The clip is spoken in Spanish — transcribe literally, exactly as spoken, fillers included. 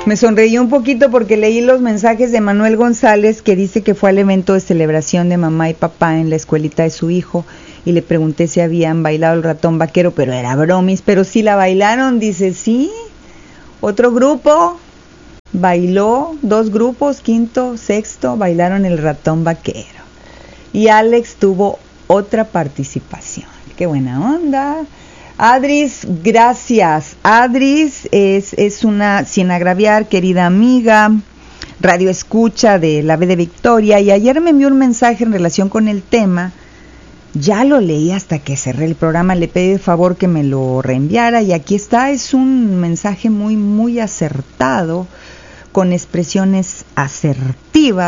Me sonreí un poquito porque leí los mensajes de Manuel González, que dice que fue al evento de celebración de mamá y papá en la escuelita de su hijo, y le pregunté si habían bailado el ratón vaquero, pero era bromis, pero sí la bailaron, dice, sí, otro grupo bailó, dos grupos, quinto, sexto, bailaron el ratón vaquero. Y Alex tuvo otra participación, qué buena onda. Adris, gracias. Adris es, es una, sin agraviar, querida amiga, radio escucha de la B de Victoria, y ayer me envió un mensaje en relación con el tema. Ya lo leí hasta que cerré el programa, le pedí de favor que me lo reenviara, y aquí está, es un mensaje muy, muy acertado, con expresiones asertivas.